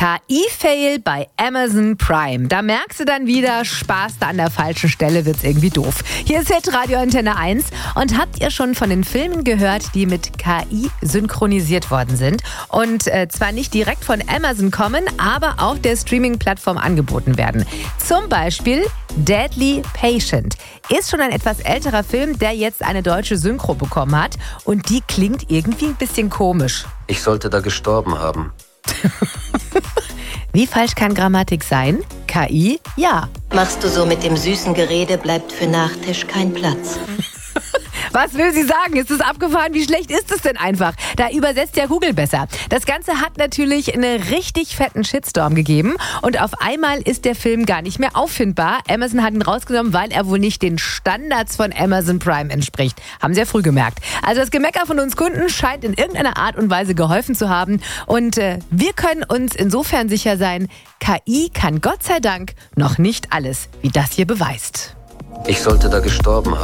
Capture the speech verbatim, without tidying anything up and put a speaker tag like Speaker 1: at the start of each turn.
Speaker 1: K I-Fail bei Amazon Prime. Da merkst du dann wieder, sparst du an der falschen Stelle, wird's irgendwie doof. Hier ist jetzt Radio Antenne eins. Und habt ihr schon von den Filmen gehört, die mit K I synchronisiert worden sind? Und äh, zwar nicht direkt von Amazon kommen, aber auch der Streaming-Plattform angeboten werden. Zum Beispiel Deadly Patient. Ist schon ein etwas älterer Film, der jetzt eine deutsche Synchro bekommen hat. Und die klingt irgendwie ein bisschen komisch.
Speaker 2: Ich sollte da gestorben haben.
Speaker 1: Wie falsch kann Grammatik sein? K I? Ja.
Speaker 3: Machst du so mit dem süßen Gerede, bleibt für Nachtisch kein Platz.
Speaker 1: Was will sie sagen? Ist es abgefahren? Wie schlecht ist es denn einfach? Da übersetzt ja Google besser. Das Ganze hat natürlich einen richtig fetten Shitstorm gegeben und auf einmal ist der Film gar nicht mehr auffindbar. Amazon hat ihn rausgenommen, weil er wohl nicht den Standards von Amazon Prime entspricht. Haben sie ja früh gemerkt. Also das Gemecker von uns Kunden scheint in irgendeiner Art und Weise geholfen zu haben und äh, wir können uns insofern sicher sein, K I kann Gott sei Dank noch nicht alles, wie das hier beweist.
Speaker 2: Ich sollte da gestorben haben.